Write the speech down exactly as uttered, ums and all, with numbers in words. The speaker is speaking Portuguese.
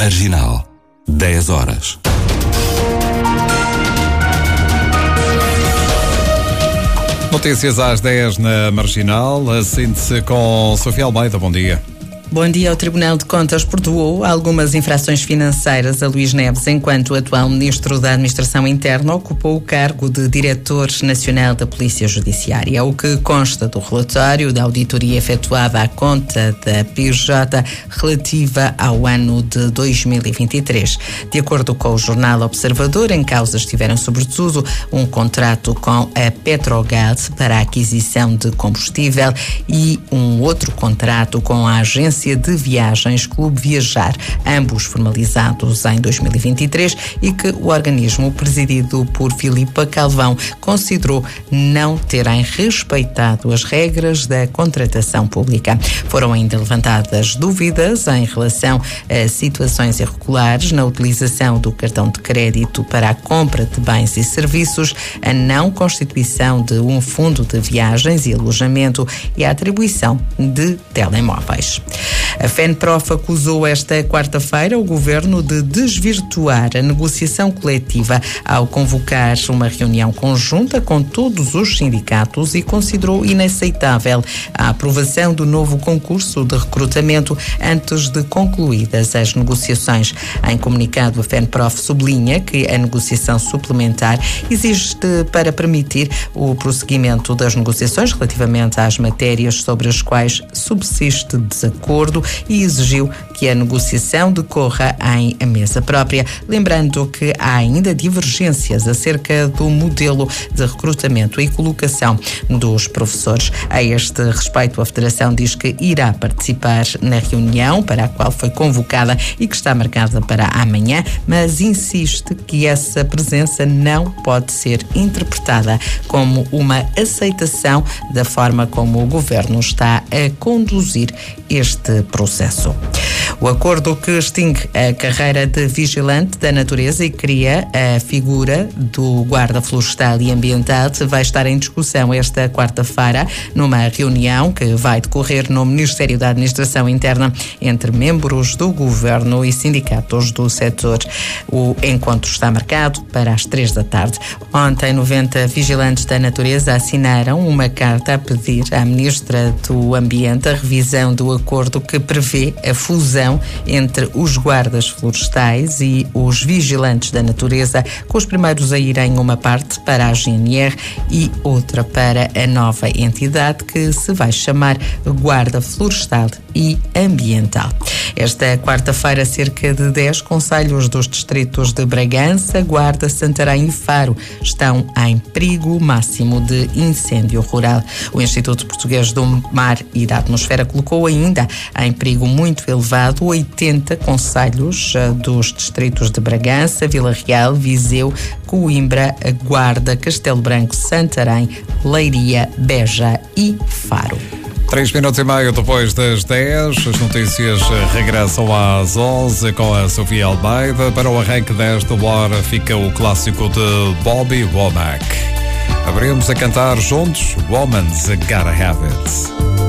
Marginal, dez horas. Notícias às dez na Marginal, a síntese com Sofia Almeida. Bom dia. Bom dia. O Tribunal de Contas perdoou algumas infrações financeiras a Luís Neves, enquanto o atual Ministro da Administração Interna ocupou o cargo de Diretor Nacional da Polícia Judiciária. O que consta do relatório da auditoria efetuada à conta da P J relativa ao ano de dois mil e vinte e três. De acordo com o jornal Observador, em causa estiveram sobretudo um contrato com a Petrogás para a aquisição de combustível e um outro contrato com a agência de Viagens Clube Viajar, ambos formalizados em dois mil e vinte e três e que o organismo presidido por Filipe Calvão considerou não terem respeitado as regras da contratação pública. Foram ainda levantadas dúvidas em relação a situações irregulares na utilização do cartão de crédito para a compra de bens e serviços, a não constituição de um fundo de viagens e alojamento e a atribuição de telemóveis. A FENPROF acusou esta quarta-feira o governo de desvirtuar a negociação coletiva ao convocar uma reunião conjunta com todos os sindicatos e considerou inaceitável a aprovação do novo concurso de recrutamento antes de concluídas as negociações. Em comunicado, a FENPROF sublinha que a negociação suplementar existe para permitir o prosseguimento das negociações relativamente às matérias sobre as quais subsiste desacordo e exigiu que a negociação decorra em mesa própria, lembrando que há ainda divergências acerca do modelo de recrutamento e colocação dos professores. A este respeito, a Federação diz que irá participar na reunião para a qual foi convocada e que está marcada para amanhã, mas insiste que essa presença não pode ser interpretada como uma aceitação da forma como o governo está a conduzir este processo. O acordo que extingue a carreira de vigilante da natureza e cria a figura do guarda florestal e ambiental vai estar em discussão esta quarta-feira numa reunião que vai decorrer no Ministério da Administração Interna entre membros do governo e sindicatos do setor. O encontro está marcado para as três da tarde. Ontem, noventa vigilantes da natureza assinaram uma carta a pedir à Ministra do Ambiente a revisão do acordo que prevê a fusão entre os guardas florestais e os vigilantes da natureza, com os primeiros a irem uma parte para a G N R e outra para a nova entidade que se vai chamar Guarda Florestal e Ambiental. Esta quarta-feira, cerca de dez concelhos dos distritos de Bragança, Guarda, Santarém e Faro estão em perigo máximo de incêndio rural. O Instituto Português do Mar e da Atmosfera colocou ainda em perigo muito elevado oitenta concelhos dos distritos de Bragança, Vila Real, Viseu, Coimbra, Guarda, Castelo Branco, Santarém, Leiria, Beja e Faro. Três minutos e meio depois das dez, as notícias regressam às onze com a Sofia Almeida. Para o arranque desta hora fica o clássico de Bobby Womack. Abrimos a cantar juntos Woman's Gotta Have It.